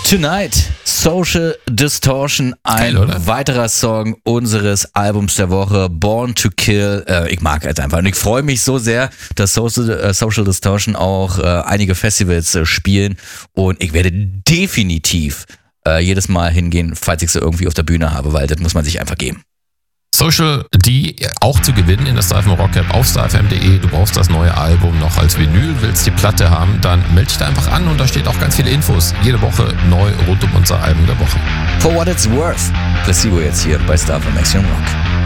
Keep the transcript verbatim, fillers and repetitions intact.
Tonight, Social Distortion, ein Geil, weiterer Song unseres Albums der Woche, Born to Kill. Äh, ich mag es einfach und ich freue mich so sehr, dass Social, äh, Social Distortion auch äh, einige Festivals äh, spielen und ich werde definitiv äh, jedes Mal hingehen, falls ich sie irgendwie auf der Bühne habe, weil das muss man sich einfach geben. Social D auch zu gewinnen in der StarFM Rock App auf starfm punkt de. Du brauchst das neue Album noch als Vinyl, willst die Platte haben, dann melde dich da einfach an und da steht auch ganz viele Infos. Jede Woche neu rund um unser Album der Woche. For what it's worth, Placebo jetzt hier bei StarFM Action Rock.